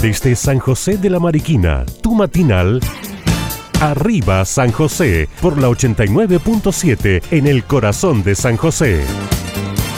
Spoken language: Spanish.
Desde San José de la Mariquina, tu matinal. Arriba San José, por la 89.7 en el corazón de San José.